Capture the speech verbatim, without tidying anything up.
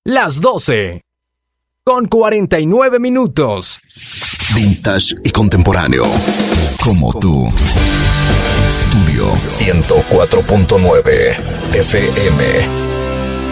Las doce. Con cuarenta y nueve minutos. Vintage y contemporáneo. Como tú. Estudio ciento cuatro punto nueve F M.